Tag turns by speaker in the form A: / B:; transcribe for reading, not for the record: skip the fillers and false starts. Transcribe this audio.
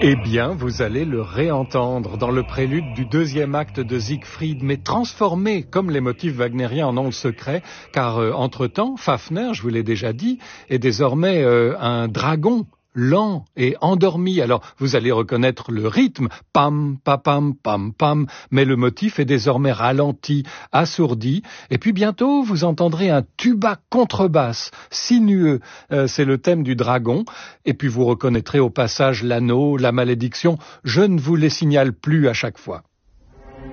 A: Eh bien, vous allez le réentendre dans le prélude du deuxième acte de Siegfried, mais transformé comme les motifs wagnériens en ont le secret, car entre-temps, Fafner, je vous l'ai déjà dit, est désormais un dragon lent et endormi. Alors, vous allez reconnaître le rythme, pam, pam, pam, pam, mais le motif est désormais ralenti, assourdi, et puis bientôt, vous entendrez un tuba contrebasse, sinueux, c'est le thème du dragon, et puis vous reconnaîtrez au passage l'anneau, la malédiction, je ne vous les signale plus à chaque fois.